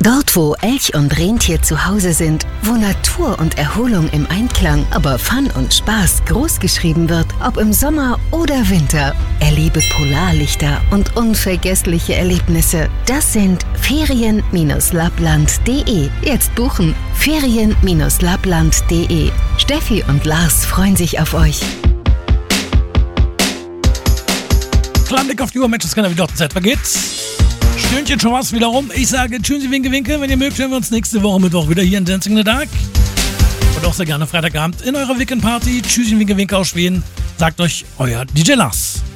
Dort, wo Elch und Rentier zu Hause sind, wo Natur und Erholung im Einklang, aber Fun und Spaß großgeschrieben wird, ob im Sommer oder Winter. Erlebe Polarlichter und unvergessliche Erlebnisse. Das sind Ferien-Lappland.de. Jetzt buchen. Ferien-Lappland.de. Steffi und Lars freuen sich auf euch. Kleiner Blick auf die Uhr, Mensch, das kann ja wieder Zeit vergeht's. Stündchen schon was wieder rum. Ich sage tschüssi, winke, winke. Wenn ihr mögt, hören wir uns nächste Woche Mittwoch wieder hier in Dancing in the Dark. Und auch sehr gerne Freitagabend in eurer Weekend-Party. Tschüssi, winke, winke aus Schweden. Sagt euch euer DJ Lars.